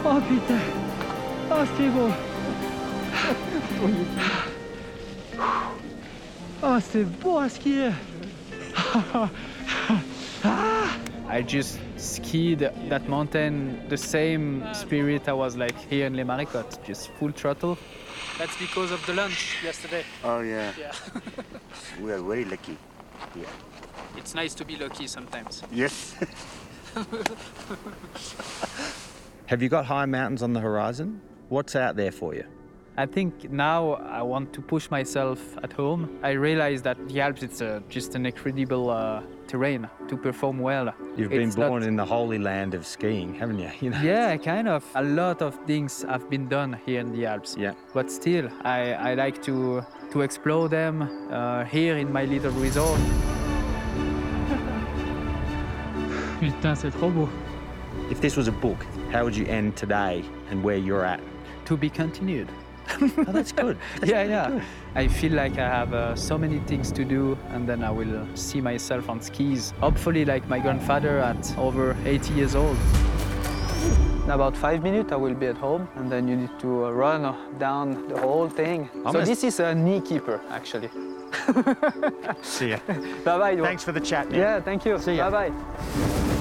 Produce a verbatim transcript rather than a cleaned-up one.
Oh putain. Oh, c'est beau. Oh, c'est beau à skier. I just skied that mountain the same spirit I was like here in Les Maricottes, just full throttle. That's because of the lunch yesterday. Oh, yeah. Yeah. We are very lucky. Yeah. It's nice to be lucky sometimes. Yes. Have you got high mountains on the horizon? What's out there for you? I think now I want to push myself at home. I realize that the Alps, it's a, just an incredible uh, terrain to perform well. You've It's been born not- in the holy land of skiing, haven't you? You know? Yeah, kind of. A lot of things have been done here in the Alps. Yeah. But still, I, I like to, to explore them uh, here in my little resort. Putain, c'est trop beau. If this was a book, how would you end today and where you're at? To be continued. Oh, that's good. That's yeah, really yeah. good. I feel like I have uh, so many things to do, and then I will see myself on skis. Hopefully, like my grandfather at over eighty years old. In about five minutes, I will be at home, and then you need to uh, run down the whole thing. I'm so a- this is a knee keeper, actually. See ya. Bye bye. Thanks for the chat, Nick. Yeah, thank you. See ya. Bye bye.